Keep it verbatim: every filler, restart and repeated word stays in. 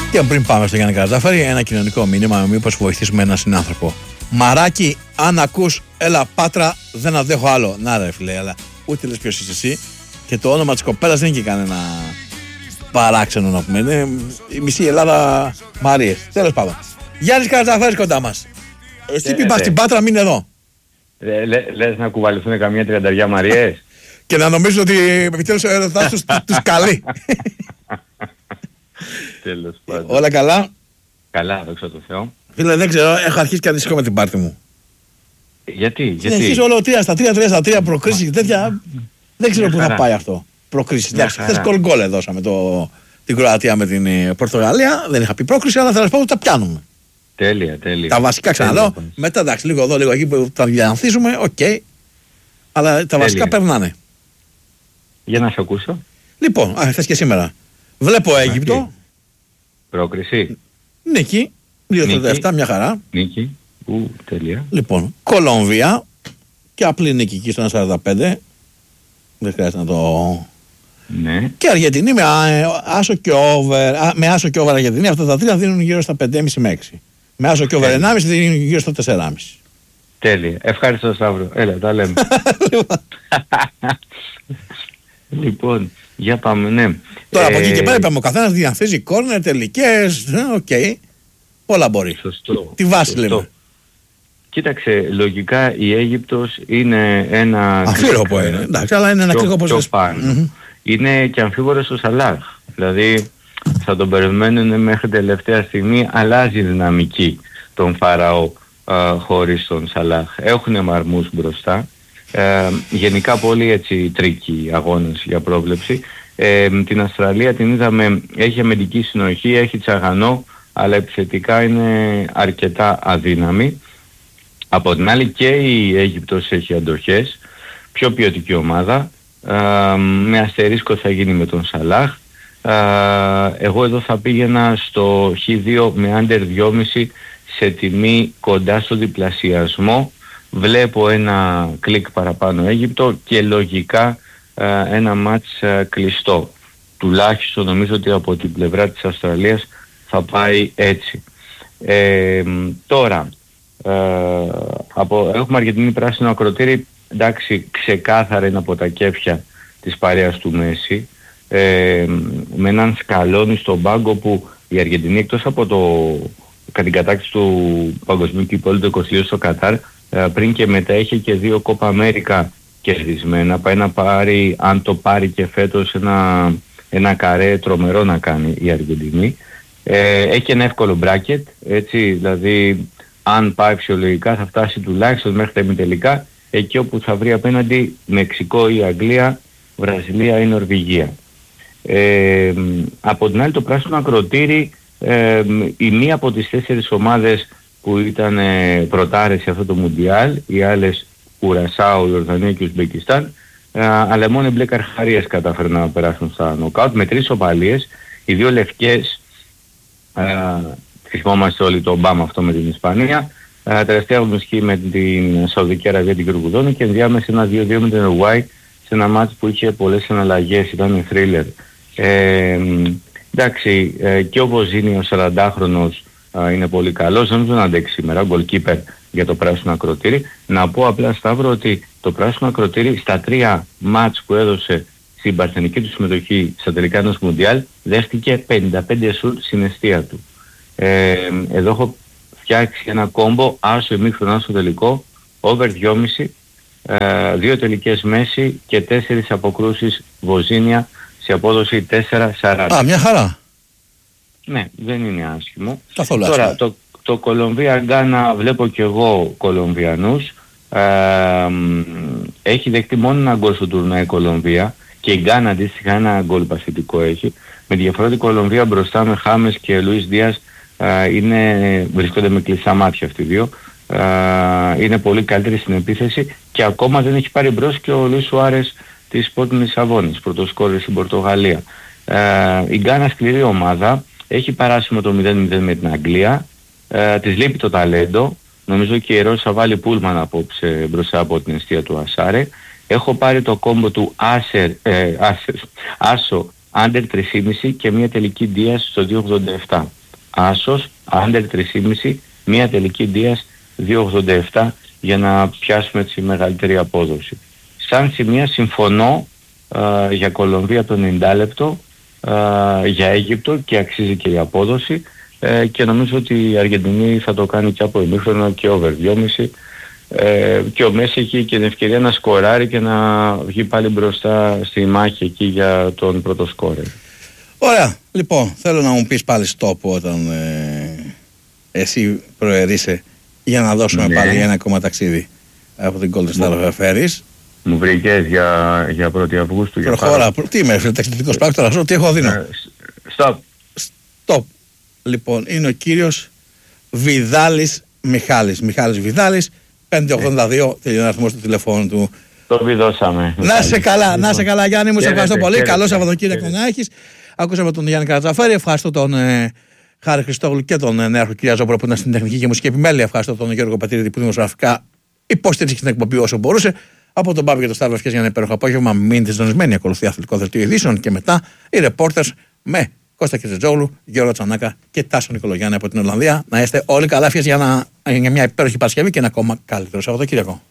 Και πριν πάμε στο Γιάννη Καρατζαφέρη, ένα κοινωνικό μήνυμα, μήπως βοηθήσουμε έναν συνάνθρωπο. Μαράκι, αν ακούς, έλα Πάτρα, δεν αντέχω άλλο. Να ρε φίλε, αλλά ούτε λες ποιος είσαι εσύ. Και το όνομα της κοπέλας δεν είναι και κανένα παράξενο να πούμε. Είναι η μισή Ελλάδα Μαρίες. Τέλος πάντων. Γιάννης Καρατζαφέρης κοντά μας. Εσύ πει πας στην Πάτρα, μείνε εδώ. Λε, λε, λες να κουβαληθούν καμία τριανταριά Μαριές. Και να νομίζω ότι επιτέλους ο έρωτας τους, τους καλεί. Τέλος πάντων. Όλα καλά. Καλά, δόξα τω Θεώ. Φίλε, δεν ξέρω, έχω αρχίσει και ανησυχώ με την πάρτι μου. Γιατί, γιατί. Συνεχίζω όλο τρία στα τρία, τρία στα τρία, προκρίσεις και τέτοια. Δεν ξέρω πού θα πάει αυτό. Προκρίσεις. Εντάξει, χθες γκολ γκολ δώσαμε το, την Κροατία με την Πορτογαλία. Δεν είχα πει πρόκριση, αλλά θα σας πω ότι τα πιάνουμε. Τέλεια, τέλεια. Τα βασικά ξαναδώ. Μετά εντάξει, λίγο εδώ, λίγο εκεί που τα διανθίζουμε, οκ. Okay. Αλλά τα τέλεια. Βασικά περνάνε. Για να σε ακούσω. Λοιπόν, α, χθες και σήμερα. Βλέπω Αίγυπτο. Πρόκριση. Νίκη. δύο τριάντα επτά, μια χαρά. Νίκη. Ου, τέλεια. Λοιπόν, Κολομβία. Και απλή νίκη εκεί στο ένα σαράντα πέντε. Δεν χρειάζεται να το... Ναι. Και Αργεντινή με άσο και over. Με άσο και over Αργεντινή. Αυτά τα τρία δίνουν γύρω στα πέντε κόμμα πέντε με έξι. Με άσο και over ενάμιση δίνουν γύρω στα τέσσερα κόμμα πέντε. Τέλεια. Ευχαριστώ Σταύρο. Έλα, τα λέμε. Λοιπόν, για πάμε, ναι. Τώρα από εκεί και πέρα είπαμε ο καθένας διαθέσει κόρνερ, τελικές, οκ. Okay. Όλα μπορεί. Σωστό. Τη βάση Σωστό. λέμε. Κοίταξε, λογικά η Αίγυπτος είναι ένα... Αμφίροπο είναι, εντάξει, αλλά είναι ένα κλικ όπως mm-hmm. Είναι και αμφίβολος ο Σαλάχ. Δηλαδή θα τον περιμένουν μέχρι τελευταία στιγμή, αλλάζει η δυναμική των Φαραώ α, χωρίς τον Σαλάχ. Έχουν μαρμούς μπροστά. Ε, γενικά πολύ έτσι τρίκοι αγώνες για πρόβλεψη. Ε, την Αυστραλία την είδαμε, έχει αμυντική συνοχή, έχει τσαγανό, αλλά επιθετικά είναι αρκετά αδύναμη. Από την άλλη και η Αίγυπτος έχει αντοχές, πιο ποιοτική ομάδα, ε, με αστερίσκο θα γίνει με τον Σαλάχ. Ε, εγώ εδώ θα πήγαινα στο χ δύο με άντερ δυόμισι σε τιμή κοντά στο διπλασιασμό. Βλέπω ένα κλικ παραπάνω Αίγυπτο και λογικά ε, ένα μάτς ε, κλειστό. Τουλάχιστον νομίζω ότι από την πλευρά της Αυστραλίας θα πάει έτσι. Ε, τώρα, ε, από, έχουμε Αργεντινή πράσινο ακροτήρι, εντάξει, ξεκάθαρα είναι από τα κέφια της παρέας του Μέση, ε, με έναν Σκαλόνι στον πάγκο που η Αργεντινή εκτός από το, κατά την κατάκτηση του παγκοσμίου κυπέλλου το είκοσι δύο στο Κατάρ, πριν και μετά είχε και δύο Κόπα Αμέρικα κερδισμένα. Πάει να πάρει, αν το πάρει και φέτος, ένα, ένα καρέ τρομερό να κάνει η Αργεντινή. Ε, έχει ένα εύκολο μπράκετ, έτσι, δηλαδή αν πάει φυσιολογικά θα φτάσει τουλάχιστον μέχρι τα ημιτελικά, εκεί όπου θα βρει απέναντι Μεξικό ή Αγγλία, Βραζιλία ή Νορβηγία. Ε, από την άλλη το πράσινο ακροτήρι, ε, η μία από τις τέσσερις ομάδες που ήταν ε, πρωτάρες σε αυτό το Μουντιάλ, οι άλλες Κουρασάου, Ιορδανία και Ουσμπεκιστάν, ε, αλλά μόνο οι μπλε καρχαρίες κατάφεραν να περάσουν στα νοκάουτ με τρεις οπαλίες, οι δύο λευκές, ε, θυμόμαστε όλοι το μπαμ αυτό με την Ισπανία, ε, τελευταία γνωστική με την Σαουδική Αραβία, την Κυρκουδόνη, και ενδιάμεσα ένα δύο δύο με την Ουρουάη σε ένα μάτι που είχε πολλές αναλλαγές, ήταν θρίλερ. Ε, εντάξει, ε, και ο Βοζίνη ο σαραντάχρονος Uh, είναι πολύ καλός, δεν νομίζω να αντέξει σήμερα, goalkeeper για το πράσινο ακροτήρι. Να πω απλά, Σταύρο, ότι το πράσινο ακροτήρι στα τρία μάτς που έδωσε στην παρθενική του συμμετοχή στα τελικά ενός Μουντιάλ δέχτηκε πενήντα πέντε σουτ στην αιστεία του. Ε, εδώ έχω φτιάξει ένα κόμπο, άσο ημίχρονο, άσο τελικό, over δυόμισι, ε, δύο τελικές μέση και τέσσερις αποκρούσεις Βοζίνια σε απόδοση τέσσερα σαράντα. Α, μια χαρά. Ναι, δεν είναι άσχημο. Καθόλου Τώρα, άσχημο. το, το Κολομβία-Γκάνα βλέπω και εγώ Κολομβιανούς. Ε, έχει δεχτεί μόνο ένα γκολ στο τουρνά η Κολομβία και η Γκάνα αντίστοιχα ένα γκολ παθητικό έχει. Με διαφορά την Κολομβία μπροστά με Χάμες και Λουίς Δίας ε, είναι, βρίσκονται με κλειστά μάτια αυτοί οι δύο. Ε, είναι πολύ καλύτερη στην επίθεση και ακόμα δεν έχει πάρει μπρος και ο Λουίς Σουάρες της Sporting Λισαβόνης, πρωτοσκόρερ στην Πορτογαλία. Ε, η Γκάνα σκληρή ομάδα. Έχει παράσει με το μηδέν μηδέν με την Αγγλία, ε, της λείπει το ταλέντο, νομίζω και η Ρώσα βάλει πούλμαν απόψε μπροστά από την αιστεία του Ασάρε. Έχω πάρει το κόμπο του Άσερ, ε, Άσερ, Άσο, Άντερ τρία κόμμα πέντε και μια τελική Δίας στο δύο ογδόντα επτά. άσος, άντερ τρία κόμμα πέντε, μία τελική Δίας δύο ογδόντα επτά για να πιάσουμε τη μεγαλύτερη απόδοση. Σαν σημεία συμφωνώ α, για Κολομβία το ενενήντα λεπτό, α, για Αίγυπτο και αξίζει και η απόδοση ε, και νομίζω ότι η Αργεντινή θα το κάνει και από ημίχρονο και over δυόμισι ε, και ο Μέση έχει και την ευκαιρία να σκοράρει και να βγει πάλι μπροστά στη μάχη εκεί για τον πρώτο σκόρερ. Ωραία, λοιπόν, θέλω να μου πεις πάλι stop όταν ε, εσύ προαιρείσαι για να δώσουμε ναι. πάλι ένα ακόμα ταξίδι από την Golden Star of Ferries. Μου βρήκες για, για πρώτη Αυγούστου. Προχώρα, προ... τι είμαι, φίλε, ταξιδιωτικός πράκτορας, τι έχω δίνω. Stop. Stop. Λοιπόν, είναι ο κύριος Βιδάλης Μιχάλης. Μιχάλης Βιδάλης, πέντε ογδόντα δύο, τελειώνει ο αριθμός του τηλεφώνου του. Το βιδώσαμε. Να σε καλά, να σε καλά Γιάννη μου, σε ευχαριστώ πολύ. Καλό Σαββατοκύριακο να έχεις. Ακούσαμε τον Γιάννη Καρατζαφέρη, ευχαριστώ τον ε, Χάρη Χριστόγλου και τον ε, νέαρχο κ. Ζόμπρο που ήταν στην τεχνική και μουσική επιμέλεια. Ευχαριστώ τον Γιώργο Πατήρη που δημοσιογραφικά υποστήριξε την εκπομπή όσο μπορούσε. Από τον Πάπη και τον Σταύρο ευχές για ένα υπέροχο απόγευμα. Μείνετε συντονισμένοι, ακολουθεί αθλητικό δελτίο ειδήσεων και μετά οι reporters με Κώστα Κιζετζόγλου, Γιώργο Τσανάκα και Τάσο Νικολογιάννη από την Ολλανδία. Να είστε όλοι καλά, ευχές για, για μια υπέροχη Παρασκευή και ένα ακόμα καλύτερο Σαββατοκύριακο.